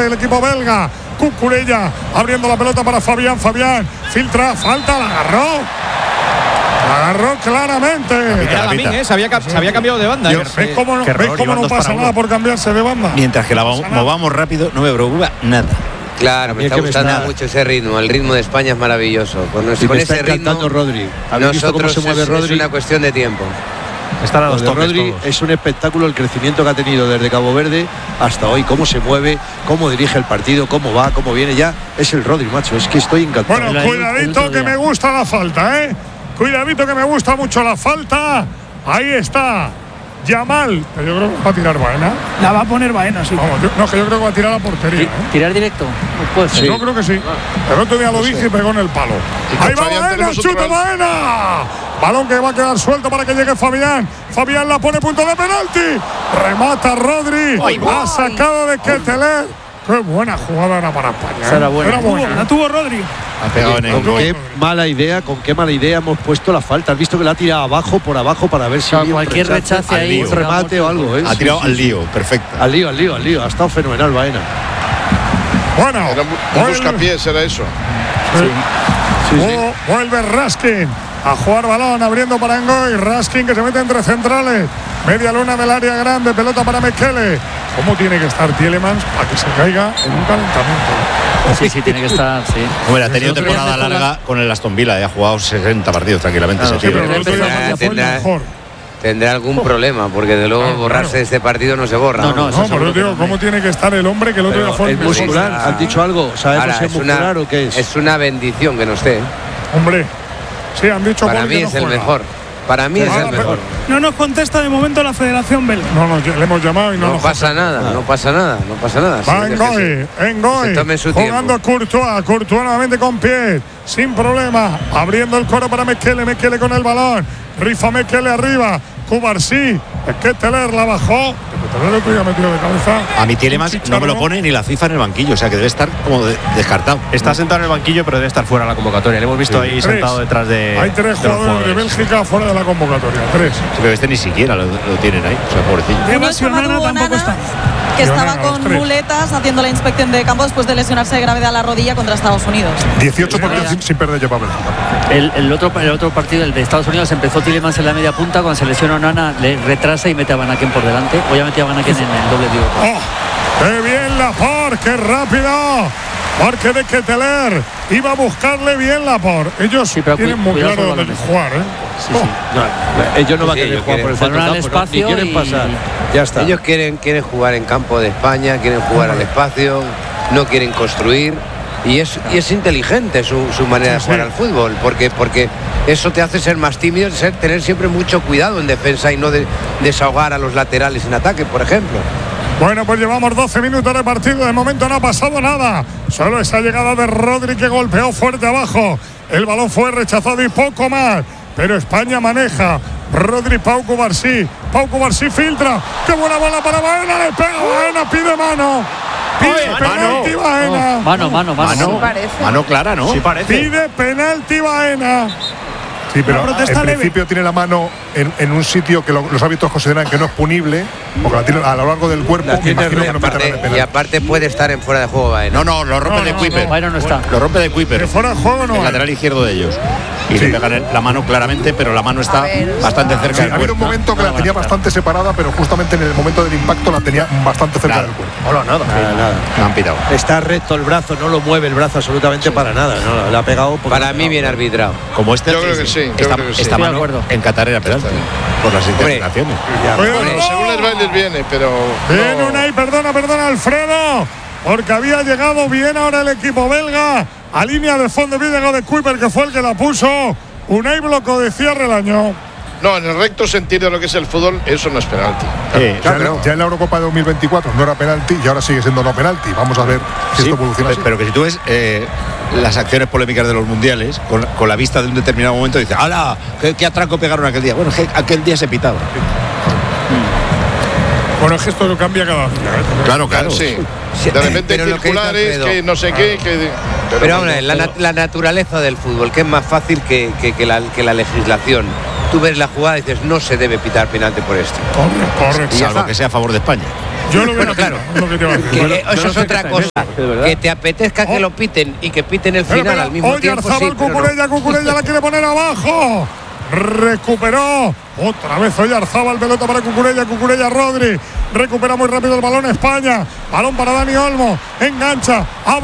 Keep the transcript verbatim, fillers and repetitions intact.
del equipo belga. Cucurella abriendo la pelota para Fabián. Fabián filtra, falta, la agarró. La agarró claramente. Era Lamín, ¿eh? se, había, se había cambiado de banda. ¿Ves eh, cómo no, ¿ves cómo no pasa nada por cambiarse de banda? Mientras que la no movamos rápido, no me preocupa nada. Claro, me está gustando me mucho ese ritmo. El ritmo de España es maravilloso. Con, y con me ese está ritmo, Rodri. Nosotros cómo se mueve es, Rodri? Es una cuestión de tiempo. Están a los toques Rodri todos. Es un espectáculo el crecimiento que ha tenido desde Cabo Verde hasta hoy. Cómo se mueve, cómo dirige el partido, cómo va, cómo viene. Ya es el Rodri, macho. Es que estoy encantado. Bueno, cuidadito que me gusta la falta, ¿eh? Cuidadito que me gusta mucho la falta. Ahí está Yamal. Pero yo creo que va a tirar Baena. La va a poner Baena, sí. Vamos, yo, no, que yo creo que va a tirar a la portería. ¿eh? ¿Tirar directo? Pues sí. Yo creo que sí. El otro día lo no dije sé. y pegó en el palo. Ahí va Baena, chuta Baena. Balón que va a quedar suelto para que llegue Fabián. Fabián la pone punto de penalti. Remata Rodri. Ay, ha sacado de Ketteler. Qué buena jugada era para España. Era buena. Era buena. La tuvo Rodri. Ha pegado en el con qué mala idea, con qué mala idea hemos puesto la falta. Has visto que la ha tirado abajo, por abajo, para ver si o sea, cualquier rechace ahí, un remate o algo. ¿eh? Ha tirado sí, al sí, lío, perfecto. Al lío, al lío, al lío. Ha estado fenomenal, Baena. Bueno, era un buscapiés, era eso. Sí. Sí, sí. Oh, vuelve Raskin a jugar balón, abriendo para Ngoy. Raskin que se mete entre centrales. Media luna del área grande, pelota para Mekele. ¿Cómo tiene que estar Tielemans para que se caiga en un calentamiento? Sí, sí, tiene que estar, sí. Bueno, ha tenido temporada larga con el Aston Villa, ya ha jugado sesenta partidos tranquilamente. Claro, ese sí, tío. pero tendrá, tendrá, tendrá algún oh. problema, porque de luego claro, borrarse claro. de este partido no se borra. No, no, no, no por eso digo, ¿cómo tiene que estar el hombre que el otro día fue el muscular? Ah. ¿Han dicho algo? ¿Sabemos Ahora, si es muscular o qué es? Es una bendición que no esté. Hombre, sí, han dicho para mí es el mejor. Para mí es el mejor. No nos contesta de momento la Federación Belga. No, no, le hemos llamado y no, no nos pasa nada, nada, no pasa nada, no pasa nada. Va sí, Ngoy, Ngoy, jugando Courtois, Courtois nuevamente con pie, sin problema, abriendo el coro para Mekele, Mekele con el balón, rifa Mekele arriba, Cubarsí, Ketteler la bajó. Ketteler metido de cabeza. A mi Tielemans no me lo pone ni la FIFA en el banquillo, o sea que debe estar como de, descartado. Está sentado en el banquillo, pero debe estar fuera de la convocatoria. Le hemos visto sí. ahí tres. sentado detrás de. Hay tres de jugadores, jugadores de Bélgica fuera de la convocatoria. Tres. Sí, pero este ni siquiera lo, lo tienen ahí, o sea, pobrecillo. Eva Sionana tampoco está. Que estaba con muletas haciendo la inspección de campo después de lesionarse de gravedad a la rodilla contra Estados Unidos. dieciocho partidos sin, sin perder lleva Bélgica. El, el, otro, el otro partido, el de Estados Unidos, empezó Tielemans en la media punta. Cuando se lesionó Nana, le retrasa y mete a Van Aken por delante. Obviamente a Van Aken en el doble digo. ¡Oh! ¡Qué bien Laporte! ¡Qué rápido! Porque de Ketteler iba a buscarle bien Laporte. Ellos sí, tienen muy claro dónde jugar, ¿eh? Sí, sí. No, ellos no van a querer jugar por el centro del campo, no, ni quieren pasar. Y... Ya está. Ellos quieren, quieren jugar en campo de España, quieren jugar al espacio, no quieren construir. Y es, y es inteligente su, su manera sí, de jugar sí. al fútbol, porque, porque eso te hace ser más tímido, ser, tener siempre mucho cuidado en defensa y no de, desahogar a los laterales en ataque, por ejemplo. Bueno, pues llevamos doce minutos de partido, de momento no ha pasado nada. Solo esa llegada de Rodri que golpeó fuerte abajo. El balón fue rechazado y poco más. Pero España maneja. Rodri, Pau Cubarsí. Pau Cubarsí filtra. ¡Qué buena bola para Baena! Le pega Baena, pide mano. Pide penalti Baena. Mano, mano, mano. Mano, mano clara, ¿no? Sí parece. Pide penalti Baena. Sí, pero en leve. principio tiene la mano en, en un sitio que lo, los árbitros consideran que no es punible, porque la tiene a lo largo del cuerpo. Que no y, aparte, y aparte puede estar en fuera de juego Baena. No, no, lo rompe no, de no, Kuiper. No, no está. Lo rompe de Kuiper. Fuera de juego no. El lateral izquierdo de ellos. Y sí. le pegan la mano claramente, pero la mano está bastante cerca sí, del cuerpo. Ha habido un momento que la tenía bastante separada, pero justamente en el momento del impacto la tenía bastante cerca nada. del cuerpo. Hola, nada, nada, nada. No han pitado. Está recto el brazo, no lo mueve el brazo absolutamente sí. para nada. No, le ha pegado. Para mí bien arbitrado. Como este. Yo creo que sí. Esta, creo que sí. esta mano en Qatar era penalti. Por las interpretaciones. Bueno, según les bailes viene, pero. Viene no. Unai, perdona, perdona, Alfredo. Porque había llegado bien ahora el equipo belga. A línea de fondo, bien llegado de Kuiper, que fue el que la puso. Unai bloco de cierre el año. No, en el recto sentido de lo que es el fútbol, eso no es penalti. Sí, ya, claro. ya en la Eurocopa de dos mil veinticuatro no era penalti y ahora sigue siendo no penalti. Vamos a ver si sí, esto evoluciona pero, así. Pero que si tú ves eh, las acciones polémicas de los mundiales, con, con la vista de un determinado momento, dices, ¡hala! ¿Qué, qué atraco pegaron aquel día? Bueno, es que aquel día se pitaba. Bueno, es que esto lo cambia cada día. ¿eh? Claro, claro. Sí. sí. De repente pero circulares, que, que no sé ah. qué. Que, pero, pero hombre, la, nat la naturaleza del fútbol, que es más fácil que, que, que, la, que la legislación. Tú ves la jugada y dices, no se debe pitar penalti por esto. Corre, corre. Salvo que sea a favor de España. Yo lo veo claro. Lo que te va a decir. Que Bueno, eso es otra cosa. Que te apetezca que Oh. lo piten y que piten el final Pero, al mismo oye, tiempo. Arzabal, Sí, pero no. Cucurella, Cucurella la quiere poner abajo. Recuperó. Otra vez hoy Arzabal, pelota para Cucurella, Cucurella Rodri. Recupera muy rápido el balón España. Balón para Dani Olmo. Engancha. Abre